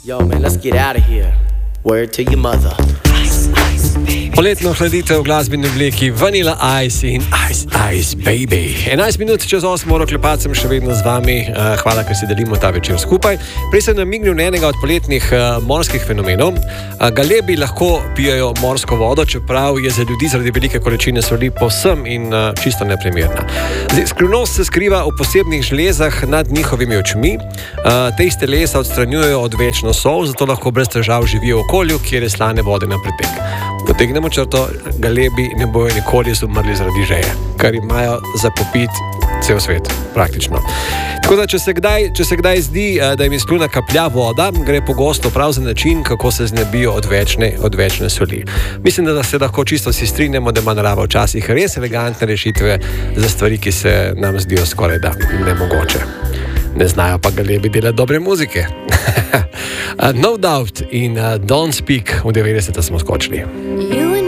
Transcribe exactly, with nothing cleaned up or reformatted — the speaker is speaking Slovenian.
Yo, man, let's get out of here. Word to your mother. Poletno hladitev v glasbeni obliki Vanilla Ice in Ice Ice Baby. enajst minut čez osem uro klepat sem še vedno z vami. Hvala, ker si delimo ta večer skupaj. Prej sem namignil na enega od poletnih morskih fenomenov. Galebi lahko pijajo morsko vodo, čeprav je za ljudi zaradi velike količine soli povsem in čisto neprimerna. Skrivnost se skriva v posebnih žlezah nad njihovimi očmi. Te iz telesa odstranjujejo odvečno sol, zato lahko brez težav živijo v okolju, kjer je slane vode na pretek. Potegnemo črto, galebi ne bojo nikoli umrli zaradi žeje, kar imajo za popit cel svet, praktično. Tako da, če se kdaj, če se kdaj zdi, da jim iz kljuna kaplja voda, gre pogosto prav za način, kako se znebijo odvečne, odvečne soli. Mislim, da se lahko čisto vsi strinjamo, da ima narava včasih res elegantne rešitve za stvari, ki se nam zdijo skoraj da nemogoče. Ne znajo pa galebi delati dobre muzike. No Doubt in uh, Don't Speak v devetdeseta smo skočili.